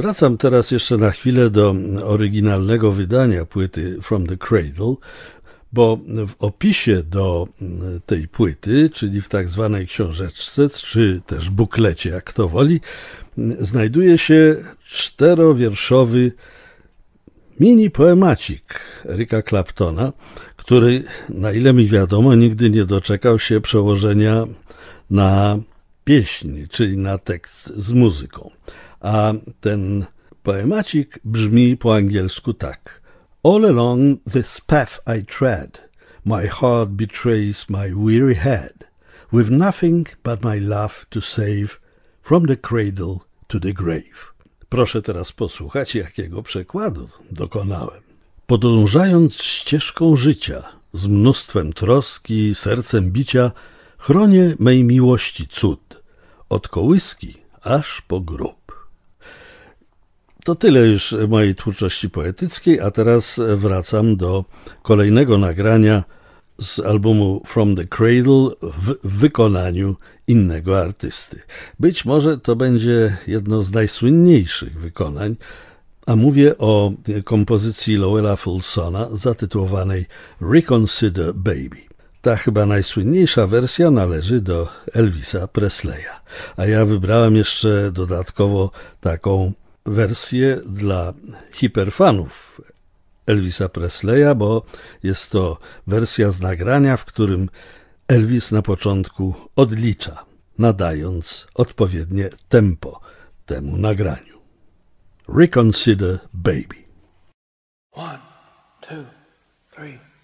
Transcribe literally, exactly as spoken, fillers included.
Wracam teraz jeszcze na chwilę do oryginalnego wydania płyty From the Cradle, bo w opisie do tej płyty, czyli w tak zwanej książeczce, czy też buklecie, jak kto woli, znajduje się czterowierszowy mini poemacik Erika Claptona, który, na ile mi wiadomo, nigdy nie doczekał się przełożenia na pieśń, czyli na tekst z muzyką. A ten poemacik brzmi po angielsku tak. All along this path I tread, my heart betrays my weary head, with nothing but my love to save, from the cradle to the grave. Proszę teraz posłuchać, jakiego przekładu dokonałem. Podążając ścieżką życia, z mnóstwem troski, sercem bicia, chronię mej miłości cud, od kołyski aż po grób. To tyle już mojej twórczości poetyckiej, a teraz wracam do kolejnego nagrania z albumu From the Cradle w wykonaniu innego artysty. Być może to będzie jedno z najsłynniejszych wykonań, a mówię o kompozycji Lowella Fulsona zatytułowanej Reconsider Baby. Ta chyba najsłynniejsza wersja należy do Elvisa Presleya, a ja wybrałem jeszcze dodatkowo taką wersję dla hiperfanów Elvisa Presleya, bo jest to wersja z nagrania, w którym Elvis na początku odlicza, nadając odpowiednie tempo temu nagraniu. Reconsider Baby. One, two, three.